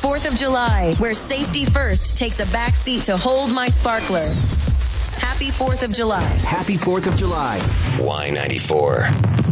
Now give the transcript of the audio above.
4th of July, where safety first takes a backseat to hold my sparkler. Happy 4th of July. Happy 4th of July. Y94.